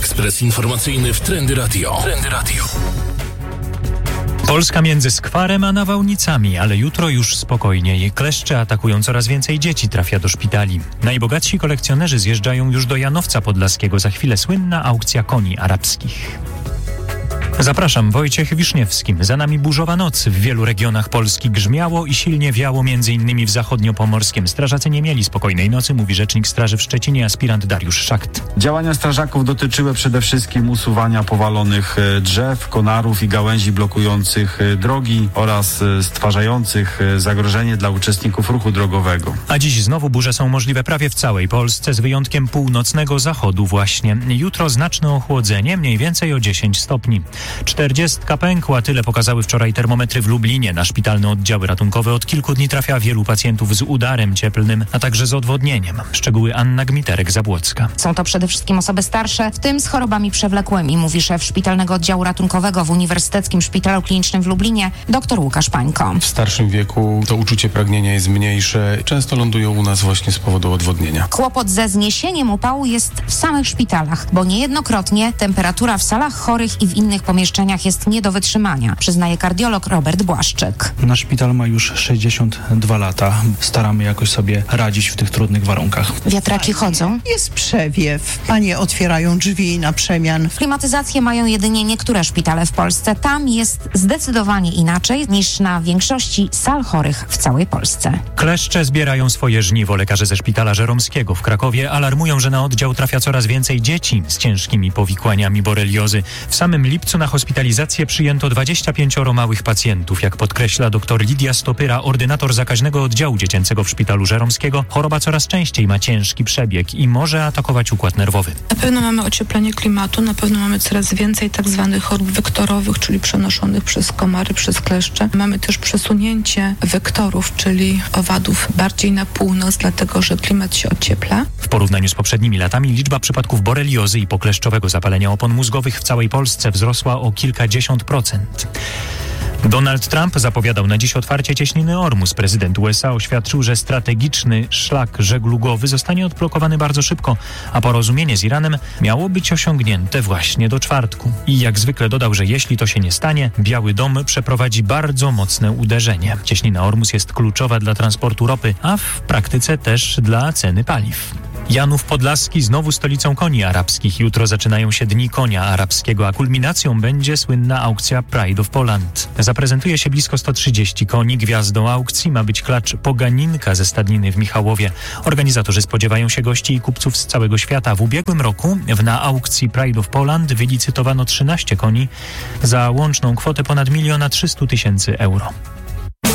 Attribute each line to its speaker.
Speaker 1: Ekspres informacyjny w Trendy Radio.
Speaker 2: Polska między skwarem a nawałnicami, ale jutro już spokojniej. Kleszcze atakują coraz więcej dzieci, trafia do szpitali. Najbogatsi kolekcjonerzy zjeżdżają już do Janowca Podlaskiego. Za chwilę słynna aukcja koni arabskich. Zapraszam, Wojciech Wiszniewski. Za nami burzowa noc. W wielu regionach Polski grzmiało i silnie wiało, m.in. w zachodniopomorskiem. Strażacy nie mieli spokojnej nocy, mówi rzecznik Straży w Szczecinie, aspirant Dariusz Szacht.
Speaker 3: Działania strażaków dotyczyły przede wszystkim usuwania powalonych drzew, konarów i gałęzi blokujących drogi oraz stwarzających zagrożenie dla uczestników ruchu drogowego.
Speaker 2: A dziś znowu burze są możliwe prawie w całej Polsce, z wyjątkiem północnego zachodu właśnie. Jutro znaczne ochłodzenie, mniej więcej o 10 stopni. 40 pękła, tyle pokazały wczoraj termometry w Lublinie. Na szpitalne oddziały ratunkowe od kilku dni trafia wielu pacjentów z udarem cieplnym, a także z odwodnieniem. Szczegóły Anna Gmiterek-Zabłocka.
Speaker 4: Są to przede wszystkim osoby starsze, w tym z chorobami przewlekłymi, mówi szef Szpitalnego Oddziału Ratunkowego w Uniwersyteckim Szpitalu Klinicznym w Lublinie, dr Łukasz Pańko.
Speaker 5: W starszym wieku to uczucie pragnienia jest mniejsze. Często lądują u nas właśnie z powodu odwodnienia.
Speaker 4: Kłopot ze zniesieniem upału jest w samych szpitalach, bo niejednokrotnie temperatura w salach chorych i w innych pomieszczeniach jest nie do wytrzymania, przyznaje kardiolog Robert Błaszczyk.
Speaker 6: Nasz szpital ma już 62 lata. Staramy jakoś sobie radzić w tych trudnych warunkach.
Speaker 4: Wiatraki chodzą?
Speaker 7: Jest przewiew. Panie otwierają drzwi na przemian.
Speaker 4: Klimatyzację mają jedynie niektóre szpitale w Polsce. Tam jest zdecydowanie inaczej niż na większości sal chorych w całej Polsce.
Speaker 2: Kleszcze zbierają swoje żniwo. Lekarze ze Szpitala Żeromskiego w Krakowie alarmują, że na oddział trafia coraz więcej dzieci z ciężkimi powikłaniami boreliozy. W samym lipcu na hospitalizację przyjęto 25 małych pacjentów. Jak podkreśla dr Lidia Stopyra, ordynator zakaźnego oddziału dziecięcego w Szpitalu Żeromskiego, choroba coraz częściej ma ciężki przebieg i może atakować układ nerwowy.
Speaker 8: Na pewno mamy ocieplenie klimatu, na pewno mamy coraz więcej tak zwanych chorób wektorowych, czyli przenoszonych przez komary, przez kleszcze. Mamy też przesunięcie wektorów, czyli owadów bardziej na północ, dlatego że klimat się ociepla.
Speaker 2: W porównaniu z poprzednimi latami liczba przypadków boreliozy i pokleszczowego zapalenia opon mózgowych w całej Polsce wzrosła o kilkadziesiąt procent. Donald Trump zapowiadał na dziś otwarcie cieśniny Ormus. Prezydent USA oświadczył, że strategiczny szlak żeglugowy zostanie odblokowany bardzo szybko, a porozumienie z Iranem miało być osiągnięte właśnie do czwartku. I jak zwykle dodał, że jeśli to się nie stanie, Biały Dom przeprowadzi bardzo mocne uderzenie. Cieśnina Ormus jest kluczowa dla transportu ropy, a w praktyce też dla ceny paliw. Janów Podlaski znowu stolicą koni arabskich. Jutro zaczynają się Dni Konia Arabskiego, a kulminacją będzie słynna aukcja Pride of Poland. Zaprezentuje się blisko 130 koni. Gwiazdą aukcji ma być klacz Poganinka ze stadniny w Michałowie. Organizatorzy spodziewają się gości i kupców z całego świata. W ubiegłym roku na aukcji Pride of Poland wylicytowano 13 koni za łączną kwotę ponad 1 300 000 euro.